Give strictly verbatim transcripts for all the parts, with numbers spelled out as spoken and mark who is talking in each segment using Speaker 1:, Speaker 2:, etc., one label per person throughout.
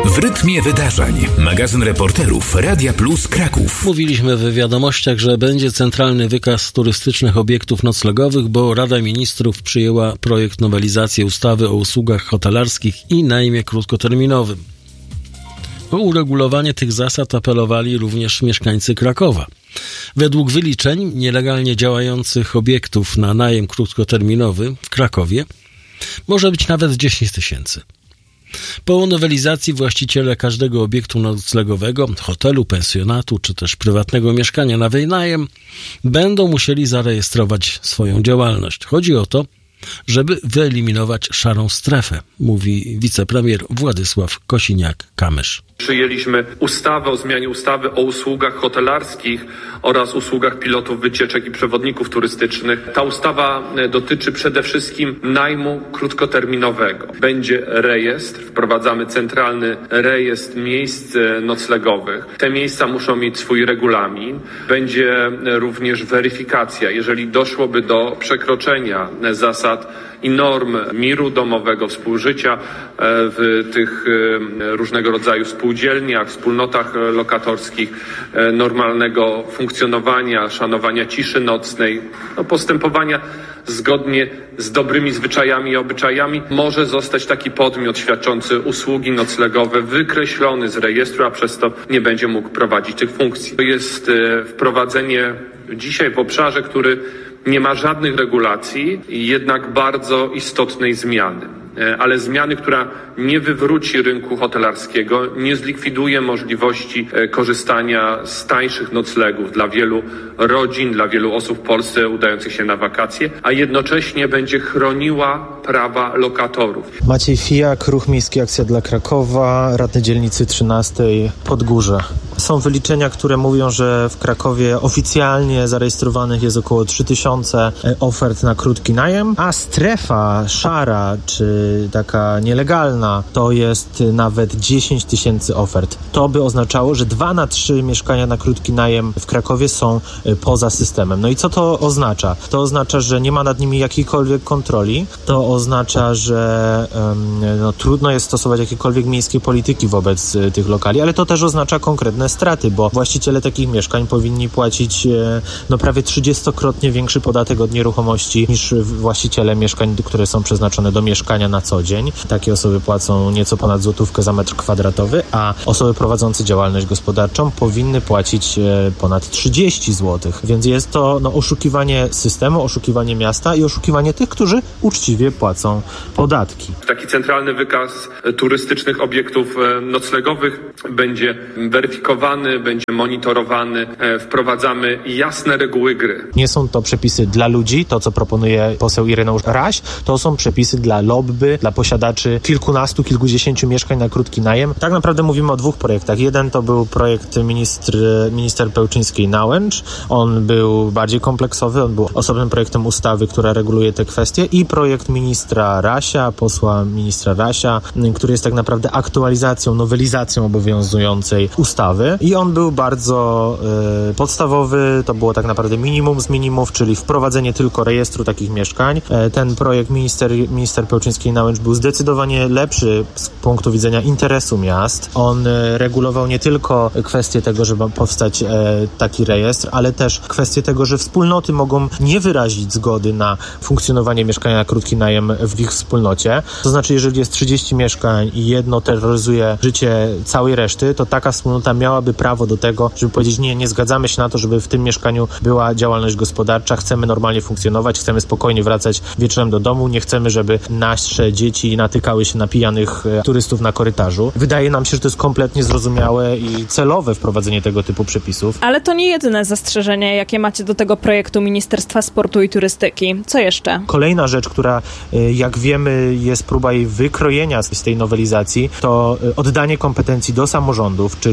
Speaker 1: W rytmie wydarzeń. Magazyn reporterów Radia Plus Kraków.
Speaker 2: Mówiliśmy w wiadomościach, że będzie centralny wykaz turystycznych obiektów noclegowych, bo Rada Ministrów przyjęła projekt nowelizacji ustawy o usługach hotelarskich i najmie krótkoterminowym. O uregulowanie tych zasad apelowali również mieszkańcy Krakowa. Według wyliczeń nielegalnie działających obiektów na najem krótkoterminowy w Krakowie może być nawet dziesięć tysięcy. Po nowelizacji właściciele każdego obiektu noclegowego, hotelu, pensjonatu czy też prywatnego mieszkania na wynajem będą musieli zarejestrować swoją działalność. Chodzi o to, żeby wyeliminować szarą strefę, mówi wicepremier Władysław Kosiniak-Kamysz.
Speaker 3: Przyjęliśmy ustawę o zmianie ustawy o usługach hotelarskich oraz usługach pilotów wycieczek i przewodników turystycznych. Ta ustawa dotyczy przede wszystkim najmu krótkoterminowego. Będzie rejestr, wprowadzamy centralny rejestr miejsc noclegowych. Te miejsca muszą mieć swój regulamin. Będzie również weryfikacja, jeżeli doszłoby do przekroczenia zasad i norm miru domowego, współżycia w tych różnego rodzaju spółdzielniach, wspólnotach lokatorskich, normalnego funkcjonowania, szanowania ciszy nocnej, no, postępowania zgodnie z dobrymi zwyczajami i obyczajami, może zostać taki podmiot świadczący usługi noclegowe wykreślony z rejestru, a przez to nie będzie mógł prowadzić tych funkcji. To jest wprowadzenie dzisiaj w obszarze, który nie ma żadnych regulacji, jednak bardzo istotnej zmiany. Ale zmiany, która nie wywróci rynku hotelarskiego, nie zlikwiduje możliwości korzystania z tańszych noclegów dla wielu rodzin, dla wielu osób w Polsce udających się na wakacje, a jednocześnie będzie chroniła prawa lokatorów.
Speaker 4: Maciej Fijak, Ruch Miejski Akcja dla Krakowa, radny dzielnicy trzynastej Podgórze. Są wyliczenia, które mówią, że w Krakowie oficjalnie zarejestrowanych jest około trzy tysiące ofert na krótki najem, a strefa szara czy taka nielegalna to jest nawet dziesięć tysięcy ofert. To by oznaczało, że dwa na trzy mieszkania na krótki najem w Krakowie są poza systemem. No i co to oznacza? To oznacza, że nie ma nad nimi jakiejkolwiek kontroli. To oznacza, że um, no, trudno jest stosować jakiekolwiek miejskie polityki wobec y, tych lokali, ale to też oznacza konkretne straty, bo właściciele takich mieszkań powinni płacić y, no, prawie trzydziestokrotnie większy podatek od nieruchomości niż właściciele mieszkań, które są przeznaczone do mieszkania na co dzień. Takie osoby płacą nieco ponad złotówkę za metr kwadratowy, a osoby prowadzące działalność gospodarczą powinny płacić y, ponad trzydzieści złotych. Więc jest to no, oszukiwanie systemu, oszukiwanie miasta i oszukiwanie tych, którzy uczciwie płacą podatki.
Speaker 3: Taki centralny wykaz turystycznych obiektów noclegowych będzie weryfikowany, będzie monitorowany. Wprowadzamy jasne reguły gry.
Speaker 4: Nie są to przepisy dla ludzi, to co proponuje poseł Ireneusz Raś, to są przepisy dla lobby, dla posiadaczy kilkunastu, kilkudziesięciu mieszkań na krótki najem. Tak naprawdę mówimy o dwóch projektach. Jeden to był projekt ministr, minister Pełczyńskiej-Nałęcz. On był bardziej kompleksowy, on był osobnym projektem ustawy, która reguluje te kwestie, i projekt ministra Rasia, posła ministra Rasia, który jest tak naprawdę aktualizacją, nowelizacją obowiązującej ustawy, i on był bardzo y, podstawowy. To było tak naprawdę minimum z minimów, czyli wprowadzenie tylko rejestru takich mieszkań. E, ten projekt minister, minister Pełczyńskiej-Nałęcz był zdecydowanie lepszy z punktu widzenia interesu miast. On y, regulował nie tylko kwestię tego, że ma powstać e, taki rejestr, ale też kwestię tego, że wspólnoty mogą nie wyrazić zgody na funkcjonowanie mieszkania na krótki najem w ich wspólnocie. To znaczy, jeżeli jest trzydzieści mieszkań i jedno terroryzuje życie całej reszty, to taka wspólnota miałaby prawo do tego, żeby powiedzieć: nie, nie zgadzamy się na to, żeby w tym mieszkaniu była działalność gospodarcza, chcemy normalnie funkcjonować, chcemy spokojnie wracać wieczorem do domu, nie chcemy, żeby nasze dzieci natykały się na pijanych e, turystów na korytarzu. Wydaje nam się, że to jest kompletnie zrozumiałe i celowe wprowadzenie tego typu przepisów.
Speaker 5: Ale to nie jedyne zastrzeżenie, jakie macie do tego projektu Ministerstwa Sportu i Turystyki. Co jeszcze?
Speaker 4: Kolejna rzecz, która, jak wiemy, jest próba jej wykrojenia z tej nowelizacji, to oddanie kompetencji do samorządów, czyli jest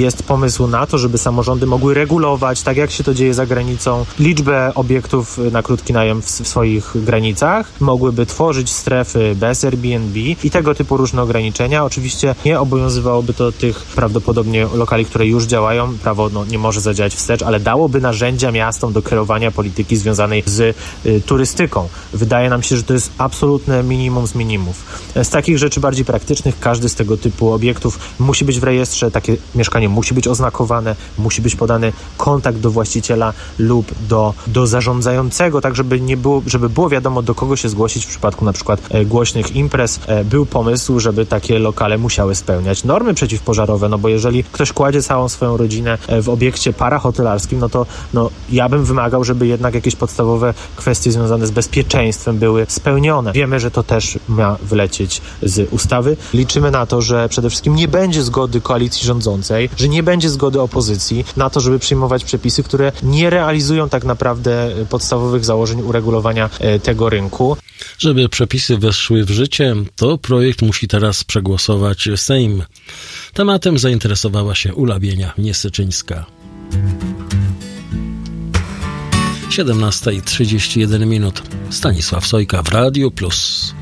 Speaker 4: jest pomysł na to, żeby samorządy mogły regulować, tak jak się to dzieje za granicą, liczbę obiektów na krótki najem w, w swoich granicach, mogłyby tworzyć strefy bez Airbnb i tego typu różne ograniczenia. Oczywiście nie obowiązywałoby to tych prawdopodobnie lokali, które już działają. Prawo no, nie może zadziałać wstecz, ale dałoby narzędzia miastom do kreowania polityki związanej z y, turystyką. Wydaje nam się, że to jest absolutne minimum z minimów. Z takich rzeczy bardziej praktycznych, każdy z tego typu obiektów musi być w rejestrze, takie mieszkanie musi być oznakowane, musi być podany kontakt do właściciela lub do, do zarządzającego, tak żeby nie było, żeby było wiadomo, do kogo się zgłosić w przypadku na przykład e, głośnych imprez. E, był pomysł, żeby takie lokale musiały spełniać normy przeciwpożarowe, no bo jeżeli ktoś kładzie całą swoją rodzinę e, w obiekcie parahotelarskim, no to no, ja bym wymagał, żeby jednak jakieś podstawowe kwestie związane z bezpieczeństwem były spełnione. Wiemy, że to też ma wylecieć z ustawy. Liczymy na to, że przede wszystkim nie będzie zgody koalicji rządzącej, że nie będzie zgody opozycji na to, żeby przyjmować przepisy, które nie realizują tak naprawdę podstawowych założeń uregulowania tego rynku.
Speaker 2: Żeby przepisy weszły w życie, to projekt musi teraz przegłosować Sejm. Tematem zainteresowała się Ula Bienia-Niesyczyńska. siedemnasta trzydzieści jeden minut. Stanisław Sojka w Radiu Plus.